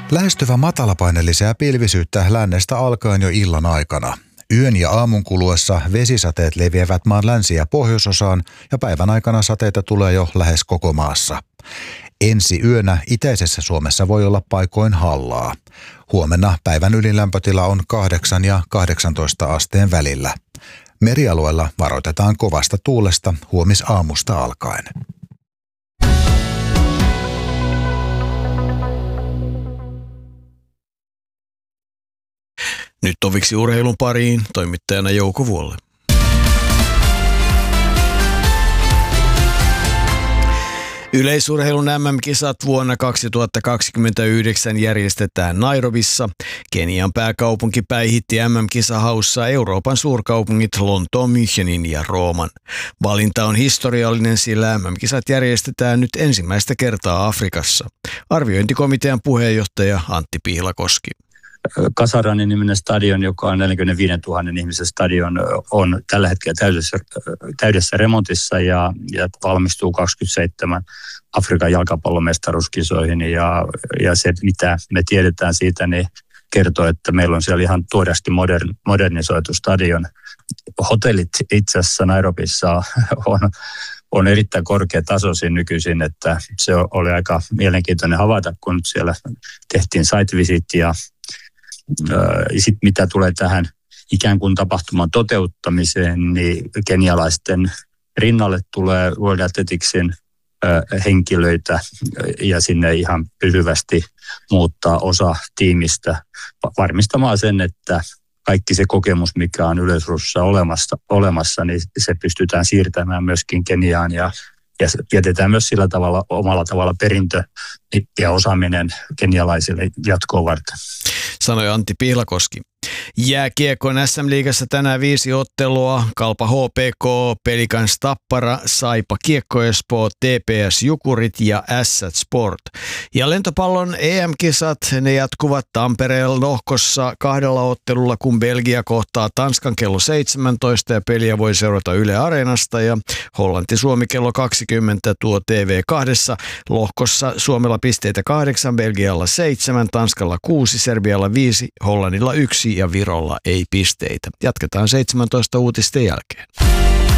Lähestyvä matalapaine lisää pilvisyyttä lännestä alkaen jo illan aikana. Yön ja aamun kuluessa vesisateet leviävät maan länsi- ja pohjoisosaan ja päivän aikana sateita tulee jo lähes koko maassa. Ensi yönä itäisessä Suomessa voi olla paikoin hallaa. Huomenna päivän ylilämpötila on 8 ja 18 asteen välillä. Merialueella varoitetaan kovasta tuulesta huomisaamusta alkaen. Nyt toviksi urheilun pariin, toimittajana Jouko Vuolle. Yleisurheilun MM-kisat vuonna 2029 järjestetään Nairobissa. Kenian pääkaupunki päihitti MM-kisahaussa Euroopan suurkaupungit Lontoon, Münchenin ja Rooman. Valinta on historiallinen, sillä MM-kisat järjestetään nyt ensimmäistä kertaa Afrikassa. Arviointikomitean puheenjohtaja Antti Pihlakoski. Kasaranin niminen stadion, joka on 45 000 ihmisen stadion, on tällä hetkellä täydessä remontissa ja valmistuu 27 Afrikan jalkapallomestaruuskisoihin. Ja se, mitä me tiedetään siitä, niin kertoo, että meillä on siellä ihan tuoreesti modernisoitu stadion. Hotellit itse asiassa Nairobissa on erittäin korkeatasoisin nykyisin, että se oli aika mielenkiintoinen havaita, kun siellä tehtiin site visit ja sitten mitä tulee tähän ikään kuin tapahtuman toteuttamiseen, niin kenialaisten rinnalle tulee World Athleticsin henkilöitä ja sinne ihan pysyvästi muuttaa osa tiimistä varmistamaan sen, että kaikki se kokemus, mikä on yleisurheilussa olemassa, niin se pystytään siirtämään myöskin Keniaan ja jätetään myös sillä tavalla, omalla tavalla perintö ja osaaminen kenialaisille jatkoa varten. Sanoi Antti Pihlakoski. Jääkiekon SM-liigassa tänään 5 ottelua. Kalpa HPK, Pelikans Tappara, Saipa Kiekko Espoo, TPS Jukurit ja Ässät Sport. Ja lentopallon EM-kisat, ne jatkuvat Tampereen lohkossa 2 ottelulla, kun Belgia kohtaa Tanskan kello 17 ja peliä voi seurata Yle Areenasta ja Hollanti-Suomi kello 20 tuo TV2. Lohkossa Suomella pisteitä 8, Belgialla 7, Tanskalla 6, Serbialla 5, Hollannilla 1 ja Virolla ei pisteitä. Jatketaan 17 uutisten jälkeen.